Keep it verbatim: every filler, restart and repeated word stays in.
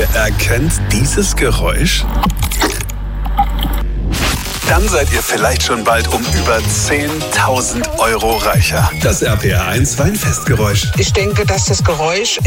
Ihr erkennt dieses Geräusch? Dann seid ihr vielleicht schon bald um über zehntausend Euro reicher. Das R P R eins Weinfestgeräusch. Ich denke, dass das Geräusch